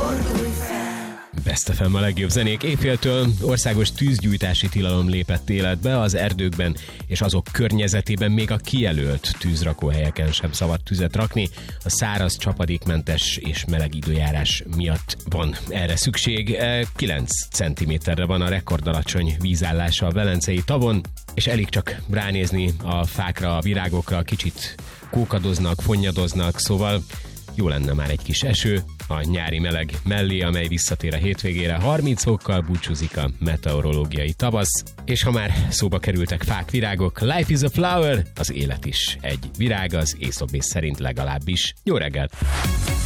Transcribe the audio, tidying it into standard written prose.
Best FM a legjobb zenék éjféltől. Országos tűzgyújtási tilalom lépett életbe, az erdőkben és azok környezetében még a kijelölt tűzrakóhelyeken sem szabad tüzet rakni. A száraz, csapadékmentes és meleg időjárás miatt van erre szükség. 9 cm-re van a rekordalacsony vízállása a Velencei tavon, és elég csak ránézni a fákra, a virágokra, kicsit kókadoznak, fonnyadoznak, szóval jó lenne már egy kis eső a nyári meleg mellé, amely visszatér a hétvégére. 30 fokkal búcsúzik a meteorológiai tavasz, és ha már szóba kerültek fák, virágok, life is a flower, az élet is egy virág, az Aesop szerint legalábbis. Jó reggelt!